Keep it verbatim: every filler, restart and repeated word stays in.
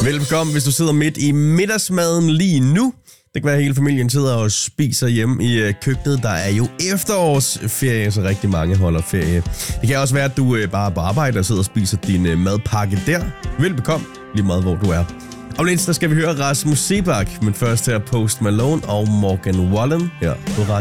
Velkommen, hvis du sidder midt i middagsmaden lige nu. Det kan være, at hele familien sidder og spiser hjemme i køkkenet. Der er jo efterårsferie, så rigtig mange holder ferie. Det kan også være, at du bare er på arbejde og sidder og spiser din madpakke der. Velbekomme, lige meget hvor du er. Om lidt, der skal vi høre Rasmus Seebach, men først her Post Malone og Morgan Wallen her på Radio.